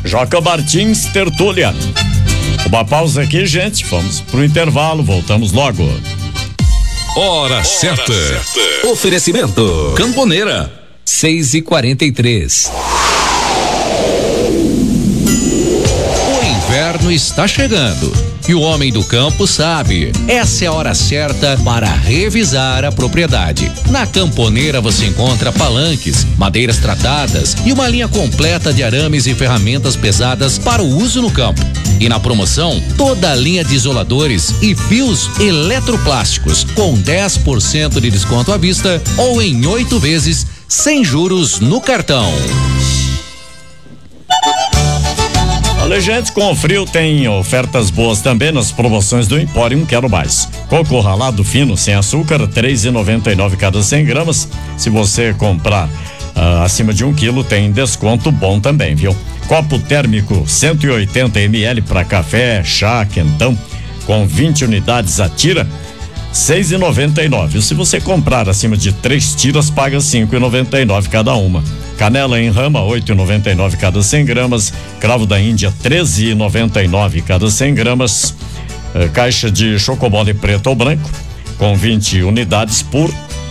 Joca Martins, Tertúlia. Uma pausa aqui, gente, vamos pro intervalo, voltamos logo. Hora certa. Oferecimento Camponeira 6h43. O inverno está chegando e o homem do campo sabe. Essa é a hora certa para revisar a propriedade. Na Camponeira você encontra palanques, madeiras tratadas e uma linha completa de arames e ferramentas pesadas para o uso no campo. E na promoção, toda a linha de isoladores e fios eletroplásticos com 10% de desconto à vista ou em 8 vezes sem juros no cartão. Olha, gente, com o frio tem ofertas boas também nas promoções do Empório Quero Mais. Coco ralado fino sem açúcar, R$3,99 cada 100 gramas. Se você comprar acima de 1 quilo, tem desconto bom também, viu? Copo térmico 180 ml para café, chá, quentão, com 20 unidades a tira, R$6,99. Se você comprar acima de 3 tiras, paga R$5,99 cada uma. Canela em rama, R$8,99 cada 100 gramas. Cravo da Índia, R$13,99 cada 100 gramas. Caixa de chocobole preto ou branco, com 20 unidades por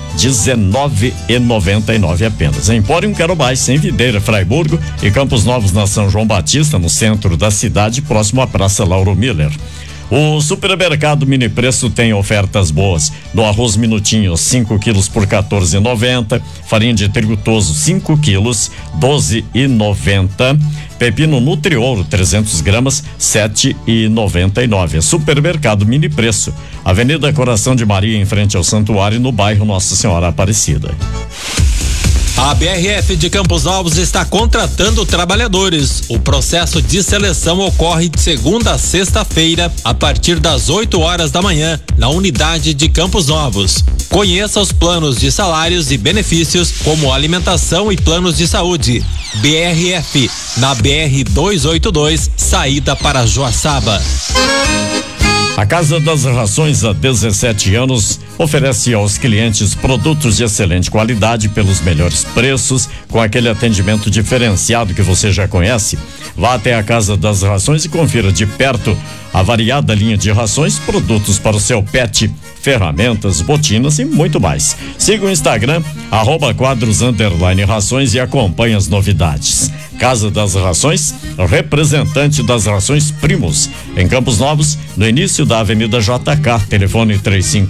R$19,99 apenas. Empório Quero Mais, em Videira, Fraiburgo e Campos Novos, na São João Batista, no centro da cidade, próximo à Praça Lauro Miller. O supermercado Mini Preço tem ofertas boas. No arroz Minutinho, 5 quilos por R$14,90. Farinha de trigo Toso, 5 quilos, R$12,90. Pepino Nutriouro, 300 gramas, R$7,99. Supermercado Mini Preço, Avenida Coração de Maria, em frente ao Santuário, no bairro Nossa Senhora Aparecida. A BRF de Campos Novos está contratando trabalhadores. O processo de seleção ocorre de segunda a sexta-feira, a partir das 8 horas da manhã, na unidade de Campos Novos. Conheça os planos de salários e benefícios, como alimentação e planos de saúde. BRF, na BR 282, saída para Joaçaba. A Casa das Rações, há 17 anos, oferece aos clientes produtos de excelente qualidade pelos melhores preços, com aquele atendimento diferenciado que você já conhece. Vá até a Casa das Rações e confira de perto a variada linha de rações, produtos para o seu pet, ferramentas, botinas e muito mais. Siga o Instagram, @quadros_rações e acompanhe as novidades. Casa das Rações, representante das rações Primos, em Campos Novos, no início da Avenida JK, telefone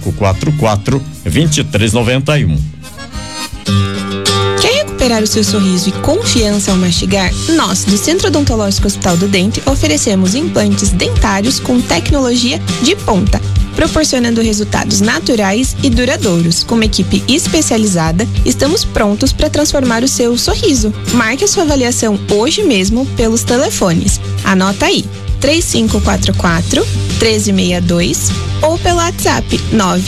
3544-2391. Quer recuperar o seu sorriso e confiança ao mastigar? Nós, do Centro Odontológico Hospital do Dente, oferecemos implantes dentários com tecnologia de ponta, proporcionando resultados naturais e duradouros. Com uma equipe especializada, estamos prontos para transformar o seu sorriso. Marque a sua avaliação hoje mesmo pelos telefones. Anota aí, 3544-1362 ou pelo WhatsApp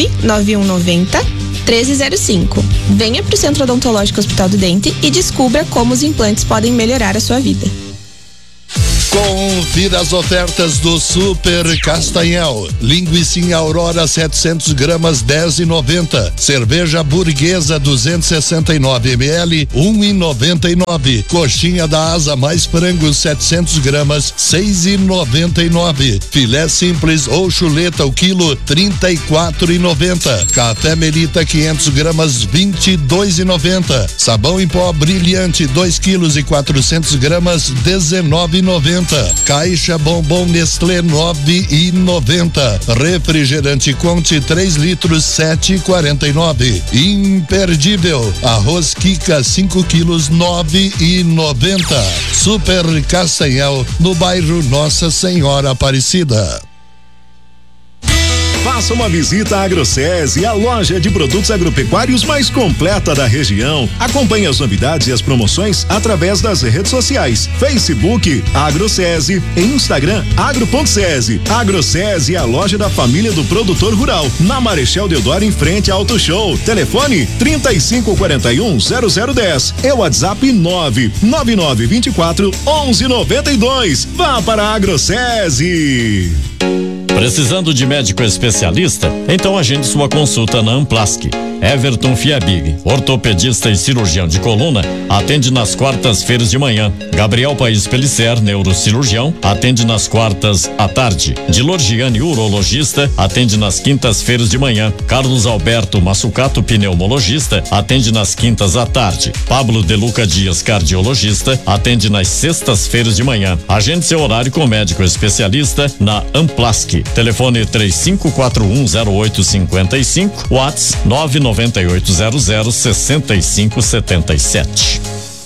99190-1305. Venha para o Centro Odontológico Hospital do Dente e descubra como os implantes podem melhorar a sua vida. Confira as ofertas do Super Castanhal. Linguiça Aurora 700 gramas 10,90. Cerveja Burguesa 269 ml 1,99. Coxinha da Asa mais frango 700 gramas 6,99. Filé simples ou chuleta o quilo 34,90. Café Melita 500 gramas 22,90. Sabão em pó brilhante 2 quilos e 400 gramas 19,90. Caixa Bombom Nestlé 9,90. Refrigerante Conte 3 litros 7,49. Imperdível arroz Kika 5 quilos 9,90. Super Castanhal, no bairro Nossa Senhora Aparecida. Faça uma visita à AgroSese, a loja de produtos agropecuários mais completa da região. Acompanhe as novidades e as promoções através das redes sociais: Facebook AgroSese e Instagram agro.sese. AgroSese é a loja da família do produtor rural, na Marechal Deodoro, em frente ao Auto Show. Telefone 3541-0010 e WhatsApp 99924-1192. Vá para a AgroSese. Precisando de médico especialista? Então agende sua consulta na Amplask. Everton Fiabig, ortopedista e cirurgião de coluna, atende nas quartas-feiras de manhã. Gabriel País Pellicer, neurocirurgião, atende nas quartas à tarde. Dilor Gianni, urologista, atende nas quintas-feiras de manhã. Carlos Alberto Massucato, pneumologista, atende nas quintas à tarde. Pablo De Luca Dias, cardiologista, atende nas sextas-feiras de manhã. Agende seu horário com médico especialista na Amplask. Telefone 35410855, WhatsApp 998006577.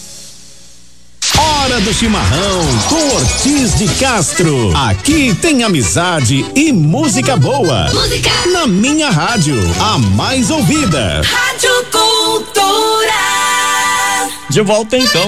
Hora do chimarrão com Ortiz de Castro. Aqui tem amizade e música boa. Música na minha rádio, a mais ouvida. Rádio Cultura. De volta então,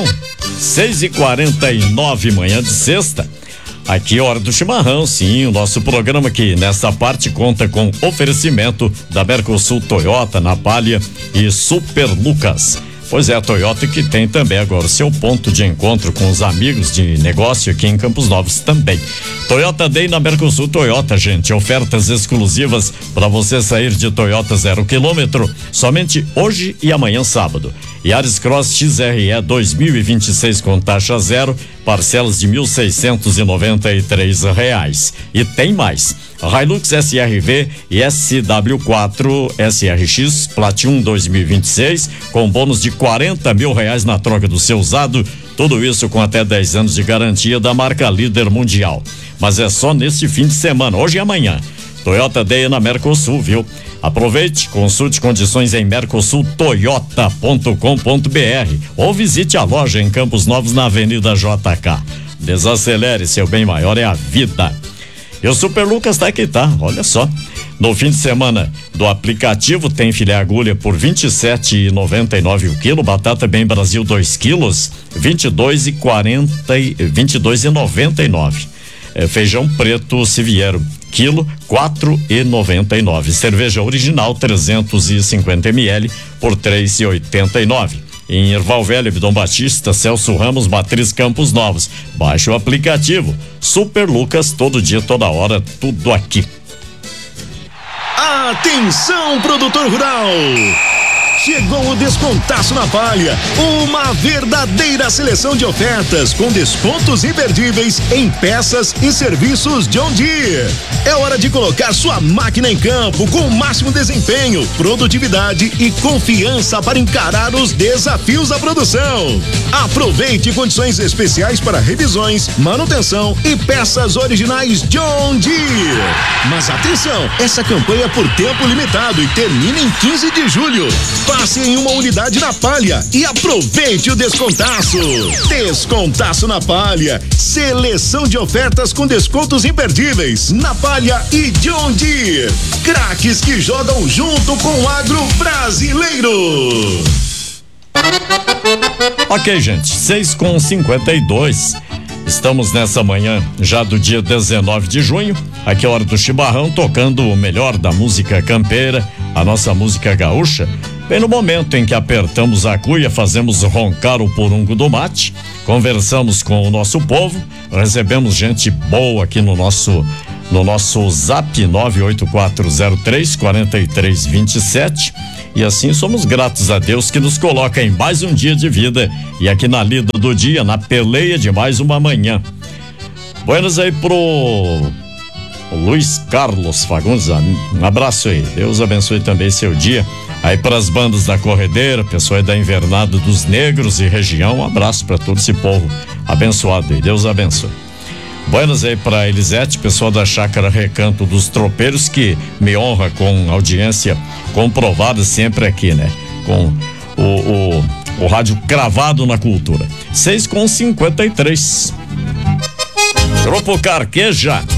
6h49, manhã de sexta. Aqui, hora do chimarrão, sim, o nosso programa que nessa parte conta com oferecimento da Mercosul Toyota, na Palha e Super Lucas. Pois é, a Toyota que tem também agora o seu ponto de encontro com os amigos de negócio aqui em Campos Novos também. Toyota Day na Mercosul Toyota, gente, ofertas exclusivas para você sair de Toyota 0 km somente hoje e amanhã sábado. Yaris Cross XRE 2026 com taxa zero, parcelas de R$1.693. E tem mais. Hilux SRV e SW4 SRX Platinum 2026 com bônus de R$40 mil na troca do seu usado. Tudo isso com até 10 anos de garantia da marca líder mundial. Mas é só neste fim de semana, hoje e amanhã. Toyota Day na Mercosul, viu? Aproveite, consulte condições em mercosultoyota.com.br ou visite a loja em Campos Novos na Avenida JK. Desacelere, seu bem maior é a vida. E o Super Lucas tá aqui, tá? Olha só. No fim de semana do aplicativo tem filé agulha por R$27,99 o quilo, batata bem Brasil 2 quilos, R$22,99. Feijão preto Siviero, quilo, R$4,99. Cerveja original 350 ml por R$3,89. Em Erval Velho, Dom Batista, Celso Ramos, Matriz Campos Novos. Baixe o aplicativo Super Lucas, todo dia, toda hora, tudo aqui. Atenção, produtor rural! Chegou o Descontaço na Palha, uma verdadeira seleção de ofertas com descontos imperdíveis em peças e serviços John Deere. É hora de colocar sua máquina em campo com o máximo desempenho, produtividade e confiança para encarar os desafios da produção. Aproveite condições especiais para revisões, manutenção e peças originais John Deere. Mas atenção, essa campanha é por tempo limitado e termina em 15 de julho. Passe em uma unidade na Palha e aproveite o descontaço. Descontaço na Palha. Seleção de ofertas com descontos imperdíveis na Palha e John Deere. Craques que jogam junto com o agro brasileiro. Ok, gente, 6h52. Estamos nessa manhã já do dia 19 de junho, aqui é a hora do chimarrão, tocando o melhor da música campeira, a nossa música gaúcha, bem no momento em que apertamos a cuia, fazemos roncar o porungo do mate, conversamos com o nosso povo, recebemos gente boa aqui no nosso zap 98403-4327. E assim somos gratos a Deus que nos coloca em mais um dia de vida e aqui na lida do dia, na peleia de mais uma manhã. Buenas aí pro Luiz Carlos Fagundes, um abraço aí, Deus abençoe também seu dia. Aí pras bandas da Corredeira, pessoal aí da Invernada dos Negros e região, um abraço para todo esse povo abençoado aí, Deus abençoe. Buenas aí pra Elisete, pessoal da Chácara Recanto dos Tropeiros, que me honra com audiência comprovada sempre aqui, né? Com o rádio cravado na cultura. 6h53. Grupo Carqueja,